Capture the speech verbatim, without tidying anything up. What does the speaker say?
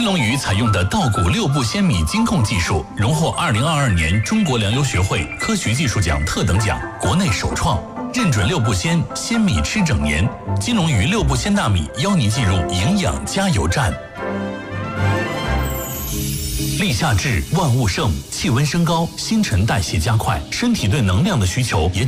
龙鱼采用的稻谷六步鲜米精控技术，荣获二零二二年中国粮油学会科学技术奖特等奖，国内首创。认准六步鲜，鲜米吃整年。金龙鱼六步鲜大米邀您进入营养加油站。立夏至，万物盛，气温升高，新陈代谢加快，身体对能量的需求也